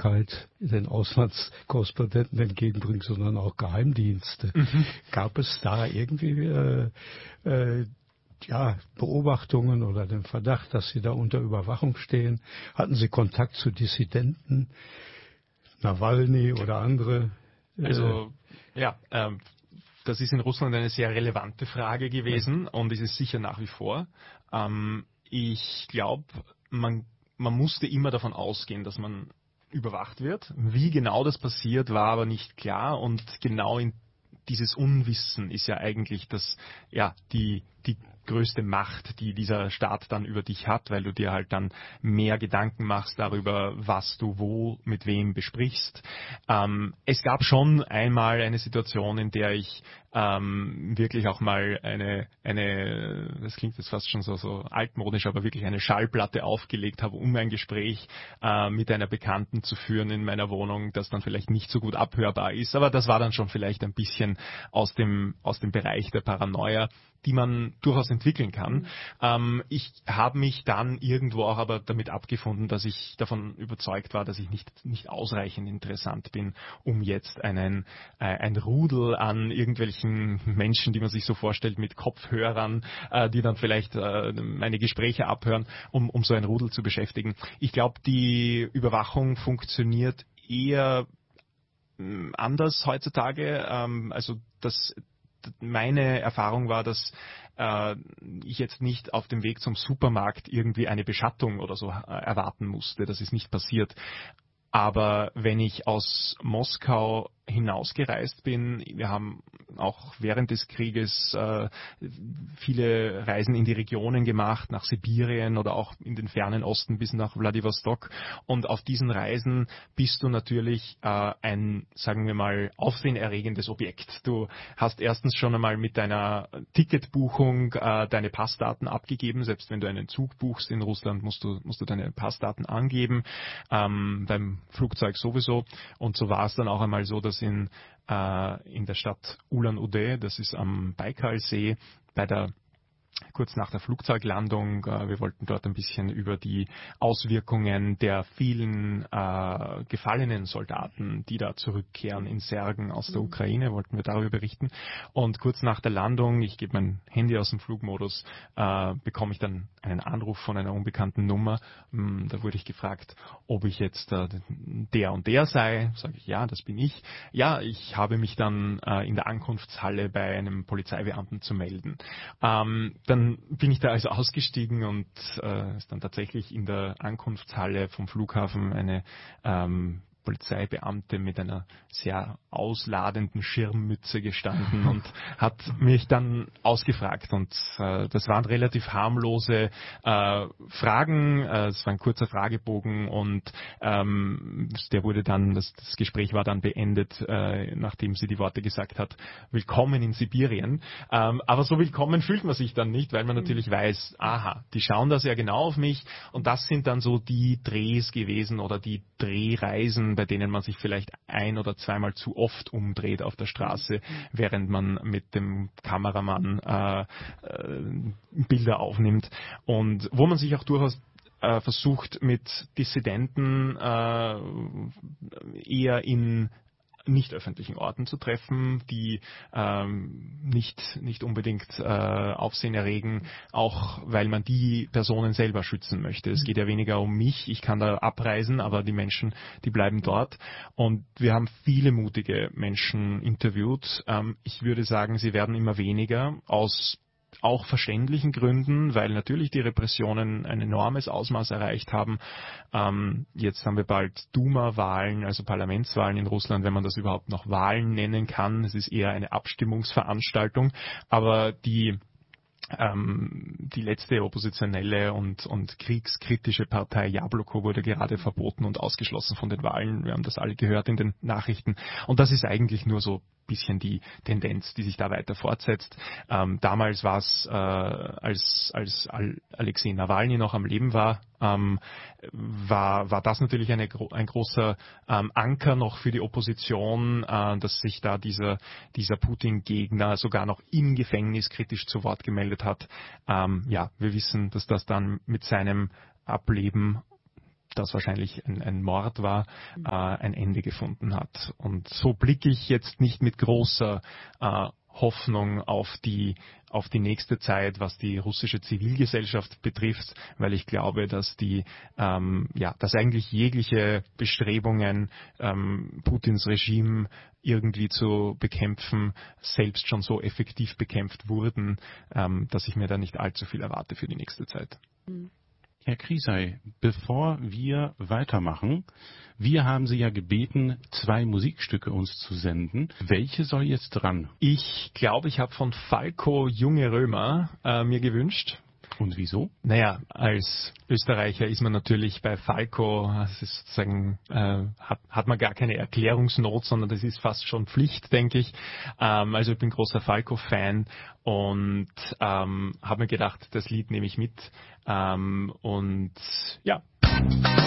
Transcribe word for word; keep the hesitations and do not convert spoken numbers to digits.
Aufmerksamkeit den Auslandskorrespondenten entgegenbringt, sondern auch Geheimdienste. Mhm. Gab es da irgendwie äh, äh, ja, Beobachtungen oder den Verdacht, dass Sie da unter Überwachung stehen? Hatten Sie Kontakt zu Dissidenten, Nawalny oder andere? Äh, also, ja, ähm, das ist in Russland eine sehr relevante Frage gewesen, ja, und ist es sicher nach wie vor. Ähm, ich glaube, man, man musste immer davon ausgehen, dass man überwacht wird. Wie genau das passiert, war aber nicht klar, und genau in dieses Unwissen ist ja eigentlich das, ja, die, die größte Macht, die dieser Staat dann über dich hat, weil du dir halt dann mehr Gedanken machst darüber, was du wo mit wem besprichst. Ähm, es gab schon einmal eine Situation, in der ich ähm, wirklich auch mal eine, eine, das klingt jetzt fast schon so, so altmodisch, aber wirklich eine Schallplatte aufgelegt habe, um ein Gespräch äh, mit einer Bekannten zu führen in meiner Wohnung, das dann vielleicht nicht so gut abhörbar ist. Aber das war dann schon vielleicht ein bisschen aus dem, aus dem Bereich der Paranoia, die man durchaus entwickeln kann. Mhm. Ähm, ich habe mich dann irgendwo auch aber damit abgefunden, dass ich davon überzeugt war, dass ich nicht, nicht ausreichend interessant bin, um jetzt einen, äh, ein Rudel an irgendwelchen Menschen, die man sich so vorstellt, mit Kopfhörern, äh, die dann vielleicht äh, meine Gespräche abhören, um, um so ein Rudel zu beschäftigen. Ich glaube, die Überwachung funktioniert eher mh, anders heutzutage. Ähm, also das Meine Erfahrung war, dass äh, ich jetzt nicht auf dem Weg zum Supermarkt irgendwie eine Beschattung oder so äh, erwarten musste. Das ist nicht passiert. Aber wenn ich aus Moskau hinausgereist bin, wir haben auch während des Krieges äh, viele Reisen in die Regionen gemacht, nach Sibirien oder auch in den fernen Osten bis nach Wladiwostok. Und auf diesen Reisen bist du natürlich äh, ein, sagen wir mal, aufsehenerregendes Objekt. Du hast erstens schon einmal mit deiner Ticketbuchung äh, deine Passdaten abgegeben. Selbst wenn du einen Zug buchst in Russland, musst du, musst du deine Passdaten angeben. Ähm, beim Flugzeug sowieso. Und so war es dann auch einmal so, dass in, äh, in der Stadt Ulan-Ude, das ist am Baikalsee, bei der kurz nach der Flugzeuglandung, äh, wir wollten dort ein bisschen über die Auswirkungen der vielen äh, gefallenen Soldaten, die da zurückkehren in Särgen aus der Ukraine, wollten wir darüber berichten. Und kurz nach der Landung, ich gebe mein Handy aus dem Flugmodus, äh, bekomme ich dann einen Anruf von einer unbekannten Nummer. Ähm, da wurde ich gefragt, ob ich jetzt äh, der und der sei. Sage ich, ja, das bin ich. Ja, ich habe mich dann äh, in der Ankunftshalle bei einem Polizeibeamten zu melden. Ähm, Dann bin ich da also ausgestiegen und äh, ist dann tatsächlich in der Ankunftshalle vom Flughafen eine ähm, Polizeibeamte mit einer sehr ausladenden Schirmmütze gestanden und hat mich dann ausgefragt. Und äh, das waren relativ harmlose äh, Fragen. Äh, es war ein kurzer Fragebogen und ähm, der wurde dann, das, das Gespräch war dann beendet, äh, nachdem sie die Worte gesagt hat, willkommen in Sibirien. Ähm, aber so willkommen fühlt man sich dann nicht, weil man natürlich weiß, aha, die schauen da sehr genau auf mich. Und das sind dann so die Drehs gewesen oder die Drehreisen, bei denen man sich vielleicht ein- oder zweimal zu oft umdreht auf der Straße, während man mit dem Kameramann äh, äh, Bilder aufnimmt. Und wo man sich auch durchaus äh, versucht, mit Dissidenten äh, eher in nicht öffentlichen Orten zu treffen, die ähm, nicht, nicht unbedingt äh, Aufsehen erregen, auch weil man die Personen selber schützen möchte. Es geht ja weniger um mich, ich kann da abreisen, aber die Menschen, die bleiben dort. Und wir haben viele mutige Menschen interviewt. Ähm, ich würde sagen, sie werden immer weniger, aus auch verständlichen Gründen, weil natürlich die Repressionen ein enormes Ausmaß erreicht haben. Ähm, jetzt haben wir bald Duma-Wahlen, also Parlamentswahlen in Russland, wenn man das überhaupt noch Wahlen nennen kann. Es ist eher eine Abstimmungsveranstaltung, aber die Ähm, die letzte oppositionelle und, und kriegskritische Partei Jabloko wurde gerade verboten und ausgeschlossen von den Wahlen. Wir haben das alle gehört in den Nachrichten. Und das ist eigentlich nur so ein bisschen die Tendenz, die sich da weiter fortsetzt. Ähm, damals war es, äh, als, als Alexei Nawalny noch am Leben war, ähm, war, war das natürlich eine, ein großer ähm, Anker noch für die Opposition, äh, dass sich da dieser, dieser Putin-Gegner sogar noch im Gefängnis kritisch zu Wort gemeldet hat. Ähm, ja, wir wissen, dass das dann mit seinem Ableben das wahrscheinlich ein, ein Mord war, äh, ein Ende gefunden hat. Und so blicke ich jetzt nicht mit großer äh, Hoffnung auf die, auf die nächste Zeit, was die russische Zivilgesellschaft betrifft, weil ich glaube, dass die, ähm, ja, dass eigentlich jegliche Bestrebungen, ähm, Putins Regime irgendwie zu bekämpfen, selbst schon so effektiv bekämpft wurden, ähm, dass ich mir da nicht allzu viel erwarte für die nächste Zeit. Herr Kriesey, bevor wir weitermachen, wir haben Sie ja gebeten, zwei Musikstücke uns zu senden. Welche soll jetzt dran? Ich glaube, ich habe von Falco Junge Römer äh, mir gewünscht. Und wieso? Naja, als Österreicher ist man natürlich bei Falco, das ist sozusagen, äh, hat, hat man gar keine Erklärungsnot, sondern das ist fast schon Pflicht, denke ich. Ähm, also ich bin großer Falco-Fan und ähm, habe mir gedacht, das Lied nehme ich mit. Ähm, und ja.